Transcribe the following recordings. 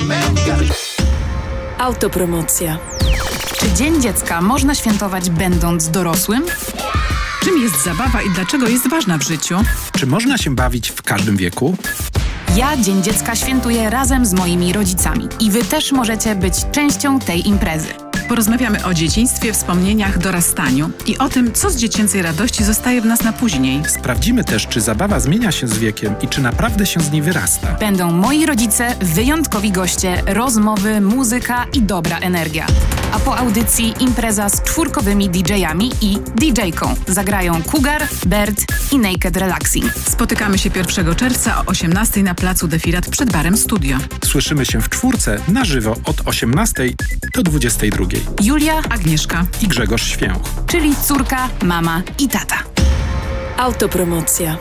Autopromocja. Czy Dzień Dziecka można świętować będąc dorosłym? Czym jest zabawa i dlaczego jest ważna w życiu? Czy można się bawić w każdym wieku? Ja Dzień Dziecka świętuję razem z moimi rodzicami i wy też możecie być częścią tej imprezy. Porozmawiamy o dzieciństwie, wspomnieniach, dorastaniu i o tym, co z dziecięcej radości zostaje w nas na później. Sprawdzimy też, czy zabawa zmienia się z wiekiem i czy naprawdę się z niej wyrasta. Będą moi rodzice, wyjątkowi goście, rozmowy, muzyka i dobra energia. A po audycji impreza z 4 DJ-ami i DJ-ką. Zagrają Cougar, Bert i Naked Relaxing. Spotykamy się 1 czerwca o 18 na placu Defirat przed barem Studio. Słyszymy się w 4 na żywo od 18 do 22. Julia, Agnieszka i Grzegorz Święch. czyli córka, mama i tata. Autopromocja.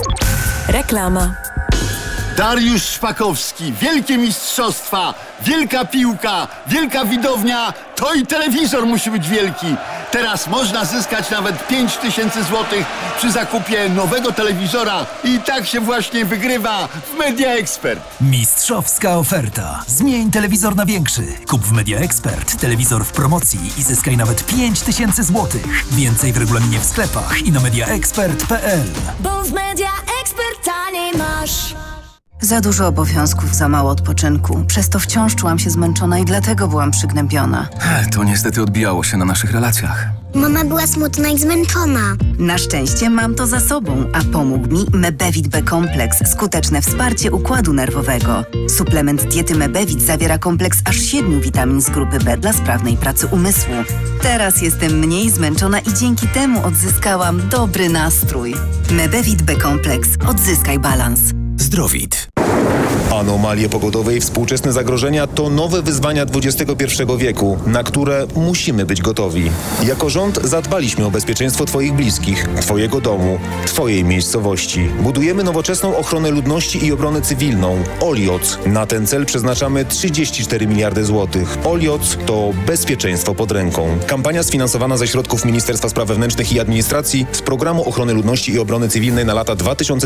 Reklama. Dariusz Szpakowski, wielkie mistrzostwa, wielka piłka, wielka widownia, to i telewizor musi być wielki. Teraz można zyskać nawet 5000 zł przy zakupie nowego telewizora i tak się właśnie wygrywa w Media Expert. Mistrzowska oferta. Zmień telewizor na większy. Kup w Media Expert telewizor w promocji i zyskaj nawet 5000 zł. Więcej w regulaminie w sklepach i na mediaexpert.pl. Bo w Media Expert taniej masz. Za dużo obowiązków, za mało odpoczynku. Przez to wciąż czułam się zmęczona i dlatego byłam przygnębiona. To niestety odbijało się na naszych relacjach. Mama była smutna i zmęczona. Na szczęście mam to za sobą, a pomógł mi Mebevit B-kompleks, skuteczne wsparcie układu nerwowego. Suplement diety Mebevit zawiera kompleks aż 7 witamin z grupy B dla sprawnej pracy umysłu. Teraz jestem mniej zmęczona i dzięki temu odzyskałam dobry nastrój. Mebevit B-kompleks. Odzyskaj balans. Zdrowit. Anomalie pogodowe i współczesne zagrożenia to nowe wyzwania XXI wieku, na które musimy być gotowi. Jako rząd zadbaliśmy o bezpieczeństwo Twoich bliskich, Twojego domu, Twojej miejscowości. Budujemy nowoczesną ochronę ludności i obronę cywilną. OLIOC. Na ten cel przeznaczamy 34 miliardy złotych. OLIOC to bezpieczeństwo pod ręką. Kampania sfinansowana ze środków Ministerstwa Spraw Wewnętrznych i Administracji z Programu Ochrony Ludności i Obrony Cywilnej na lata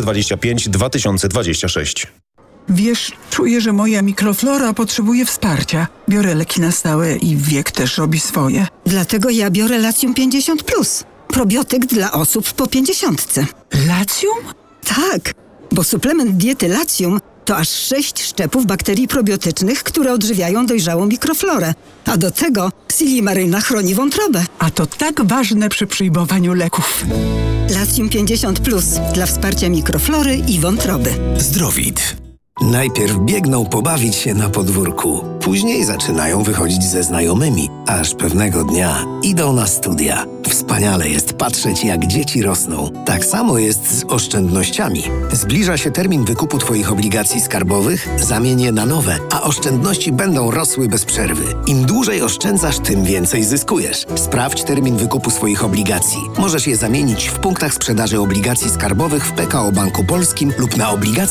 2025-2026. Wiesz, czuję, że moja mikroflora potrzebuje wsparcia. Biorę leki na stałe i wiek też robi swoje. Dlatego ja biorę Latium 50+. Probiotyk dla osób po 50. Latium? Tak, bo suplement diety Latium to aż 6 szczepów bakterii probiotycznych, które odżywiają dojrzałą mikroflorę. A do tego silimaryna chroni wątrobę. A to tak ważne przy przyjmowaniu leków. Latium 50+ dla wsparcia mikroflory i wątroby. Zdrowit. Najpierw biegną pobawić się na podwórku. Później zaczynają wychodzić ze znajomymi, aż pewnego dnia idą na studia. Wspaniale jest patrzeć, jak dzieci rosną. Tak samo jest z oszczędnościami. Zbliża się termin wykupu Twoich obligacji skarbowych, zamień je na nowe, a oszczędności będą rosły bez przerwy. Im dłużej oszczędzasz, tym więcej zyskujesz. Sprawdź termin wykupu swoich obligacji. Możesz je zamienić w punktach sprzedaży obligacji skarbowych w PKO Banku Polskim lub na obligacje